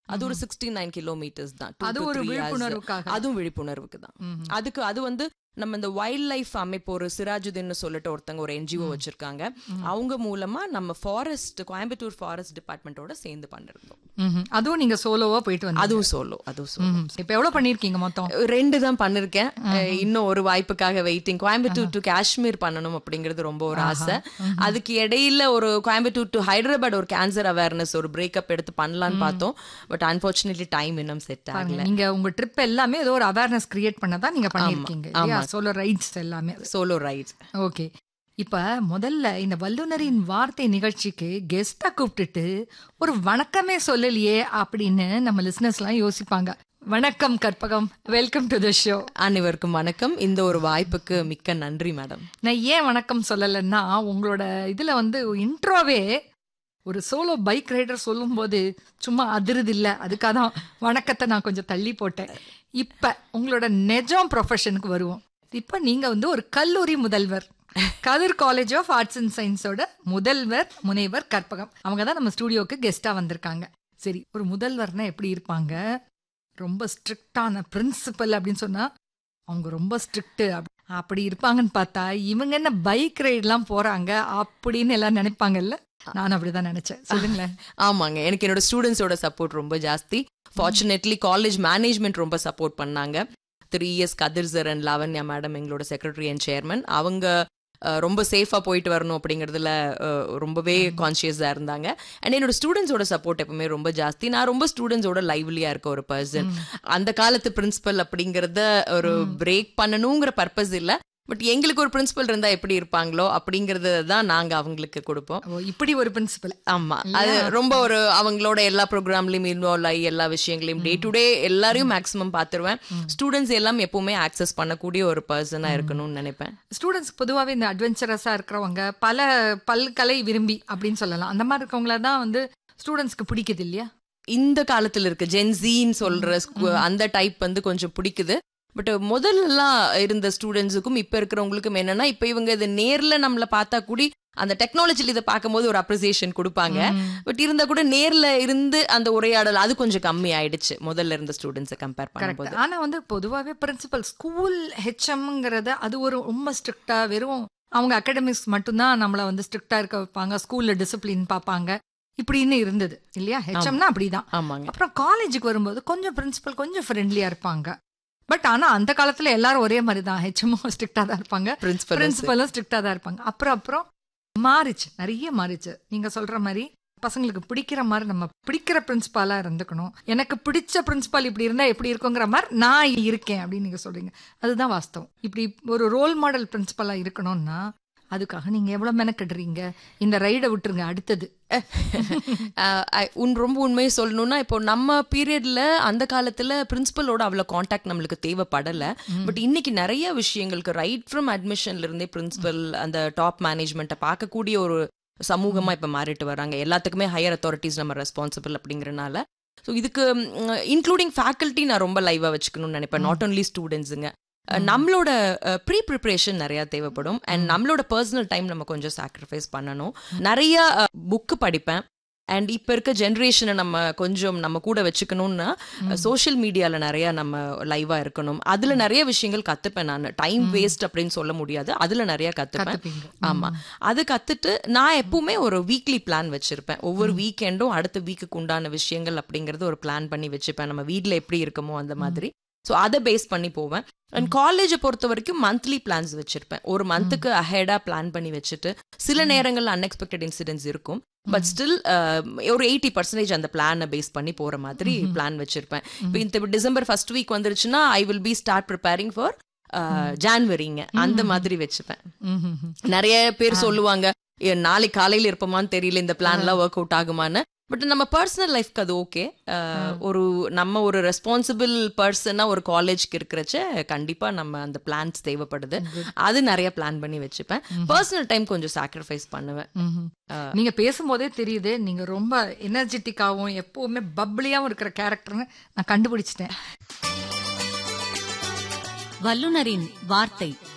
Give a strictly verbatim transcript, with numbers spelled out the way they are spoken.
அது ஒரு sixty nine kilometres தான். அது ஒரு விழிப்புணர்வுக்காக, அதுவும் விழிப்புணர்வுக்கு தான். அதுக்கு அது வந்து நம்ம இந்த வைல்ட் லைஃப் அமைப்பு ஒரு சிராஜுதீன் சொல்லிட்டு ஒருத்தங்க ஒரு என்ஜிஓ வச்சிருக்காங்க. அவங்க மூலமா நம்ம ஃபாரஸ்ட் கோயம்புத்தூர் ஃபாரஸ்ட் டிபார்ட்மெண்டோட சேர்ந்து பண்ணிருந்தோம். அதுவும் நீங்க சோலோவா போயிட்டு வந்து? அதுவும் சோலோ. அதுவும் சோலோ. இப்ப எவ்வளவு பண்ணிருக்கீங்க மொத்தம்? ரெண்டு தான் பண்ணிருக்கேன். இன்னும் ஒரு வாய்ப்புக்காக வெயிட்டிங். கோயம்புத்தூர் டு காஷ்மீர் பண்ணணும் அப்படிங்கிறது ரொம்ப ஒரு ஆசை. அதுக்கு இடையில ஒரு கோயம்புத்தூர் டு ஹைதராபாத் ஒரு கேன்சர் அவேர்னஸ் ஒரு பிரேக்கப் எடுத்து பண்ணலான்னு பார்த்தோம். பட் அன்பார்ச்சுனேட்லி டைம் இன்னும் செட் ஆகல. நீங்க உங்க ட்ரிப் எல்லாமே ஏதோ ஒரு அவேர்னஸ் கிரியேட் பண்ணதான் நீங்க பண்ணிருக்கீங்க. சோலோ ரைட்ஸ் எல்லாமே. Solo rights. ஓகே. இப்ப முதல்ல இந்த வல்லுனரின் வார்த்தை நிகழ்ச்சிக்கு கெஸ்டா கூப்பிட்டுட்டு ஒரு வணக்கமே சொல்லலையே அப்படின்னு நம்ம லிசனர்ஸ் எல்லாம் யோசிப்பாங்க. வணக்கம் Karpagam, welcome to the show. அனைவருக்கும் வணக்கம். இந்த ஒரு வாய்ப்புக்கு மிக்க நன்றி மேடம். நான் ஏன் வணக்கம் சொல்லலைன்னா, உங்களோட இதுல வந்து இன்ட்ரோவே ஒரு சோலோ பைக் ரைடர் சொல்லும் போது சும்மா அதிருது இல்ல, அதுக்காக தான் வணக்கத்தை நான் கொஞ்சம் தள்ளி போட்டேன். இப்ப உங்களோட நெஜம் ப்ரொஃபஷனுக்கு வருவோம். இப்ப நீங்க வந்து ஒரு கல்லூரி முதல்வர், கதிர் காலேஜ் ஆஃப் ஆர்ட்ஸ் அண்ட் சயின்ஸோட முதல்வர் முனைவர் கற்பகம். அவங்க தான் நம்ம ஸ்டுடியோக்கு கெஸ்டா வந்திருக்காங்க. சரி, ஒரு முதல்வர்னா எப்படி இருப்பாங்க? ரொம்ப ஸ்ட்ரிக்டான பிரின்சிபல் அப்படின்னு சொன்னா அவங்க ரொம்ப ஸ்ட்ரிக்ட் அப்படி இருப்பாங்கன்னு பார்த்தா, இவங்க என்ன பைக் ரைட்லாம் போறாங்க அப்படின்னு எல்லாம் நினைப்பாங்கல்ல. நான் அப்படிதான் நினைச்சேன். சொல்லுங்களேன். ஆமாங்க, எனக்கு என்னோட ஸ்டூடெண்ட்ஸோட சப்போர்ட் ரொம்ப ஜாஸ்தி. ஃபார்ச்சுனேட்லி காலேஜ் மேனேஜ்மெண்ட் ரொம்ப சப்போர்ட் பண்ணாங்க. Three years Kathir sir and Lavanya madam எங்களோட செக்ரட்டரி அண்ட் சேர்மன், அவங்க ரொம்ப சேஃபாக போயிட்டு வரணும் அப்படிங்கிறதுல ரொம்பவே கான்சியஸாக இருந்தாங்க. அண்ட் என்னோட ஸ்டூடெண்ட்ஸோட சப்போர்ட் எப்பவுமே ரொம்ப ஜாஸ்தி. நான் ரொம்ப ஸ்டூடெண்ட்ஸோட லைவ்லியாக இருக்க ஒரு பர்சன். அந்த காலத்து பிரின்சிபல் அப்படிங்கிறத ஒரு பிரேக் பண்ணணுங்கிற பர்பஸ் இல்லை, பட் எங்களுக்கு ஒரு பிரின்சிபல் இருந்தா எப்படி இருப்பாங்களோ அப்படிங்கறத தான் நாங்க அவங்களுக்கு கொடுப்போம். இப்படி ஒரு பிரின்சிபல். ஆமா, அது ரொம்ப ஒரு அவங்களோட எல்லா ப்ரோக்ராம்லயும் இன்வால்வ் ஆகி எல்லா விஷயங்களையும் டே டு டே எல்லாரையும் மேக்ஸிமம் பாத்துருவேன். ஸ்டூடெண்ட்ஸ் எல்லாம் எப்பவுமே ஆக்சஸ் பண்ணக்கூடிய ஒரு பர்சனா இருக்கணும்னு நினைப்பேன். ஸ்டூடெண்ட்ஸ் பொதுவாகவே இந்த அட்வென்ச்சரஸா இருக்கிறவங்க, பல பல்கலை விரும்பி அப்படின்னு சொல்லலாம், அந்த மாதிரி இருக்கவங்கள தான் வந்து ஸ்டூடெண்ட்ஸ்க்கு பிடிக்குது இல்லையா? இந்த காலத்துல இருக்கு ஜென்சின்னு சொல்ற அந்த டைப் வந்து கொஞ்சம் பிடிக்குது. பட் முதல்லாம் இருந்த ஸ்டூடெண்ட்ஸுக்கும் இப்ப இருக்கிறவங்களுக்கும் என்னன்னா, இப்ப இவங்க இது நேர்ல நம்மள பார்த்தா கூடி அந்த டெக்னாலஜில இதை பார்க்கும்போது ஒரு அப்ரிசியேஷன் கொடுப்பாங்க. பட் இருந்தா கூட நேர்ல இருந்து அந்த உரையாடல் அது கொஞ்சம் கம்மி ஆயிடுச்சு முதல்ல இருந்த ஸ்டூடெண்ட்ஸை கம்பேர் பண்ணும்போது. ஆனா வந்து பொதுவாகவே பிரின்சிபல் ஸ்கூல் ஹெச்எம்ங்கிறத அது ஒரு ரொம்ப ஸ்ட்ரிக்டா, வெறும் அவங்க அகாடமிக்ஸ் மட்டும்தான் நம்மள வந்து ஸ்ட்ரிக்டா இருக்க வைப்பாங்க, ஸ்கூல்ல டிசிப்ளின் பார்ப்பாங்க இப்படின்னு இருந்தது இல்லையா? ஹெச்எம்னா அப்படிதான். அப்புறம் காலேஜுக்கு வரும்போது கொஞ்சம் பிரின்சிபல் கொஞ்சம் ஃப்ரெண்ட்லியா இருப்பாங்க. பட் ஆனா அந்த காலத்துல எல்லாரும் ஒரே மாதிரி தான், ஹெச்எம்மும் ஸ்ட்ரிக்டா தான் இருப்பாங்க, பிரின்சிபலும் ஸ்ட்ரிக்டா தான் இருப்பாங்க. அப்புறம் அப்புறம் மாறிச்சு, நிறைய மாறிச்சு. நீங்க சொல்ற மாதிரி பசங்களுக்கு பிடிக்கிற மாதிரி நம்ம பிடிக்கிற பிரின்சிபாலா இருந்துக்கணும். எனக்கு பிடிச்ச பிரின்சிபால் இப்படி இருந்தா எப்படி இருக்குங்கிற மாதிரி நான் இருக்கேன் அப்படின்னு நீங்க சொல்றீங்க. அதுதான் வாஸ்தவம். இப்படி ஒரு ரோல் மாடல் பிரின்சிபாலா இருக்கணும்னா அதுக்காக நீங்க எவ்வளவு மெனக்கடுறீங்க? இந்த ரைடை விட்டுருங்க, அடுத்தது. உன் ரொம்ப உண்மையை சொல்லணும்னா, இப்போ நம்ம பீரியட்ல அந்த காலத்துல பிரின்சிபலோட அவ்வளவு கான்டாக்ட் நம்மளுக்கு தேவைப்படல. பட் இன்னைக்கு நிறைய விஷயங்களுக்கு ரைட் ஃப்ரம் அட்மிஷன்ல இருந்தே பிரின்சிபல் அந்த டாப் மேனேஜ்மெண்ட்டை பார்க்கக்கூடிய ஒரு சமூகமா இப்ப மாறிட்டு வராங்க. எல்லாத்துக்குமே ஹையர் அத்தாரிட்டிஸ் நம்ம ரெஸ்பான்சிபிள் அப்படிங்கறனால. ஸோ இதுக்கு இன்க்ளூடிங் ஃபேக்கல்ட்டி நான் ரொம்ப லைவா வச்சுக்கணும்னு நினைப்பேன். நாட் ஓன்லி ஸ்டூடெண்ட்ஸுங்க, நம்மளோட ப்ரீ ப்ரிப்பரேஷன் நிறைய தேவைப்படும். அண்ட் நம்மளோட பர்சனல் டைம் நம்ம கொஞ்சம் சாக்ரிஃபைஸ் பண்ணணும். நிறைய புக்கு படிப்பேன். அண்ட் இப்போ இருக்க ஜென்ரேஷனை நம்ம கொஞ்சம் நம்ம கூட வச்சுக்கணும்னா சோஷியல் மீடியாவில் நிறைய நம்ம லைவாக இருக்கணும். அதில் நிறைய விஷயங்கள் கற்றுப்பேன். நான் டைம் வேஸ்ட் அப்படின்னு சொல்ல முடியாது, அதில் நிறைய கற்றுப்பேன். ஆமாம், அது கற்றுட்டு நான் எப்பவுமே ஒரு வீக்லி பிளான் வச்சுருப்பேன். ஒவ்வொரு வீக்கெண்டும் அடுத்த வீக்குக்கு உண்டான விஷயங்கள் அப்படிங்கிறது ஒரு பிளான் பண்ணி வச்சுப்பேன். நம்ம வீட்டில் எப்படி இருக்கமோ அந்த மாதிரி. ஸோ அதை பேஸ் பண்ணி போவேன். அண்ட் காலேஜை பொறுத்த வரைக்கும் மந்த்லி பிளான்ஸ் வச்சிருப்பேன். ஒரு மந்த்துக்கு அஹெடா பிளான் பண்ணி வச்சுட்டு சில நேரங்கள் அன்எக்ஸ்பெக்டட் இன்சிடென்ட்ஸ் இருக்கும். பட் ஸ்டில் ஒரு எயிட்டி பர்சன்டேஜ் அந்த பிளானை பேஸ் பண்ணி போற மாதிரி பிளான் வச்சிருப்பேன். இப்போ இந்த டிசம்பர் ஃபர்ஸ்ட் வீக் வந்துருச்சுன்னா I will be start preparing for ஜான்வரிங்க, அந்த மாதிரி வச்சுப்பேன். நிறைய பேர் சொல்லுவாங்க நாளைக்கு காலையில இருப்போமான்னு தெரியல, இந்த பிளான் எல்லாம் ஒர்க் அவுட் ஆகுமான்னு. பட் நம்ம பர்சனல் லைஃப்க்கு அது ஓகே. ஒரு நம்ம ஒரு ரெஸ்பான்சிபிள் பர்சனா ஒரு காலேஜ்க்கு இருக்கிறச்ச கண்டிப்பா நம்ம அந்த பிளான்ஸ் தேவைப்படுது. அது நிறைய பிளான் பண்ணி வச்சுப்பேன். பர்சனல் டைம் கொஞ்சம் சாக்ரிஃபைஸ் பண்ணுவேன். நீங்க பேசும்போதே தெரியுது நீங்க ரொம்ப எனர்ஜெட்டிக்காவும் எப்பவுமே பப்ளியாவும் இருக்கிற கேரக்டர்னு நான் கண்டுபிடிச்சிட்டேன். வல்லுனரின் வார்த்தை